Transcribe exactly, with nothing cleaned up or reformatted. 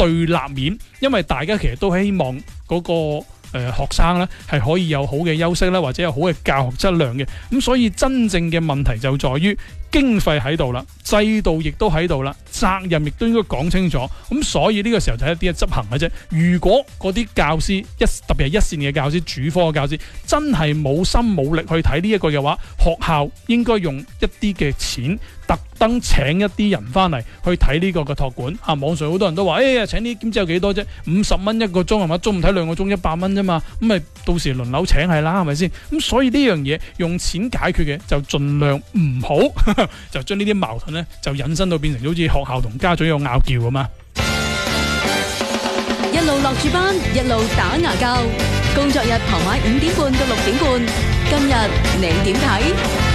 對立面，因為大家其實都希望嗰、個。誒、呃、學生咧係可以有好嘅休息啦，或者有好嘅教學質量嘅，咁所以真正嘅問題就在於經費喺度啦，制度亦都喺度啦，責任亦都應該講清楚，咁所以呢個時候就係一啲嘅執行嘅啫。如果嗰啲教師一特別係一線嘅教師、主科嘅教師真係冇心冇力去睇呢一個嘅話，學校應該用一啲嘅錢特登請一啲人翻嚟去睇呢個嘅託管啊！網上好多人都話：哎呀，請啲兼職有幾多啫？五十蚊一個鐘係嘛？中午睇兩個鐘一百蚊啫嘛，咁咪到時輪流請係啦，係咪先？咁所以呢樣嘢用錢解決嘅就盡量唔好，呵呵就將呢啲矛盾呢就引申到變成好似學校同家長有拗撬咁啊！ 一路落住班，一路打牙膠，工作日傍晚五點半到六點半，今日你點睇？